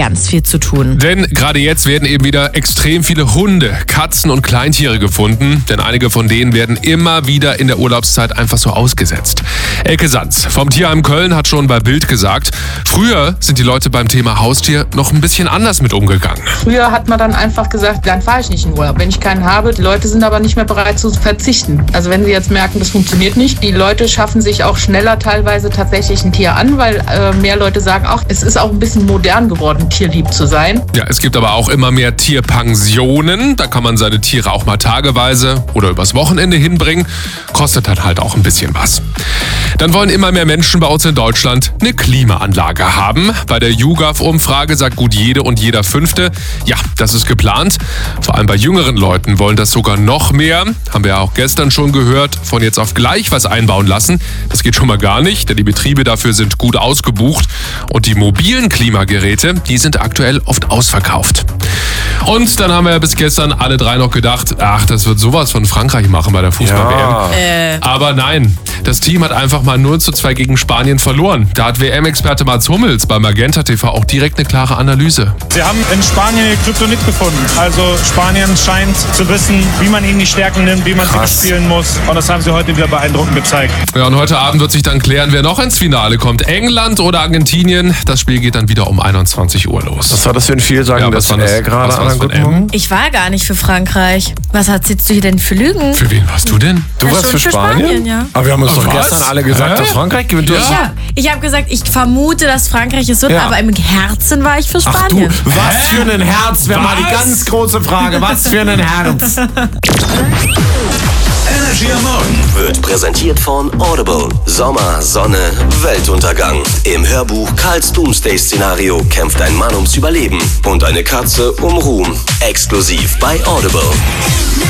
ganz viel zu tun. Denn gerade jetzt werden eben wieder extrem viele Hunde, Katzen und Kleintiere gefunden. Denn einige von denen werden immer wieder in der Urlaubszeit einfach so ausgesetzt. Elke Sanz vom Tierheim Köln hat schon bei Bild gesagt, früher sind die Leute beim Thema Haustier noch ein bisschen anders mit umgegangen. Früher hat man dann einfach gesagt, dann fahre ich nicht in Urlaub, wenn ich keinen habe. Die Leute sind aber nicht mehr bereit zu verzichten. Also wenn sie jetzt merken, das funktioniert nicht, die Leute schaffen sich auch schneller teilweise tatsächlich ein Tier an, weil mehr Leute sagen auch, es ist auch ein bisschen modern geworden, tierlieb zu sein. Ja, es gibt aber auch immer mehr Tierpensionen. Da kann man seine Tiere auch mal tageweise oder übers Wochenende hinbringen. Kostet dann halt auch ein bisschen was. Dann wollen immer mehr Menschen bei uns in Deutschland eine Klimaanlage haben. Bei der YouGov-Umfrage sagt gut jede und jeder Fünfte, ja, das ist geplant. Vor allem bei jüngeren Leuten wollen das sogar noch mehr. Haben wir ja auch gestern schon gehört, von jetzt auf gleich was einbauen lassen. Das geht schon mal gar nicht, denn die Betriebe dafür sind gut ausgebucht. Und die mobilen Klimageräte, die sind aktuell oft ausverkauft. Und dann haben wir ja bis gestern alle drei noch gedacht, ach, das wird sowas von Frankreich machen bei der Fußball-WM. Aber nein, das Team hat einfach mal 0:2 gegen Spanien verloren. Da hat WM-Experte Mats Hummels bei Magenta TV auch direkt eine klare Analyse. Sie haben in Spanien ihr Kryptonit gefunden. Also Spanien scheint zu wissen, wie man ihnen die Stärken nimmt, wie man sie spielen muss. Und das haben sie heute wieder beeindruckend gezeigt. Ja, und heute Abend wird sich dann klären, wer noch ins Finale kommt. England oder Argentinien. Das Spiel geht dann wieder um 21 Uhr los. Was war das für ein Vielsagender gerade an guten Morgen? Ich war gar nicht für Frankreich. Was erzählst du hier denn für Lügen? Für wen warst du denn? Du warst für Spanien? Ja. Aber wir haben uns doch was? gestern alle gesagt, dass Frankreich gewinnt. Ja. Ich habe gesagt, ich vermute, dass Frankreich es wird, aber im Herzen war ich für Ach du, Spanien. was für ein Herz, wäre mal die ganz große Frage. Was für ein Herz. Energy am Morgen wird präsentiert von Audible. Sommer, Sonne, Weltuntergang. Im Hörbuch Karls Doomsday-Szenario kämpft ein Mann ums Überleben und eine Katze um Ruhm. Exklusiv bei Audible.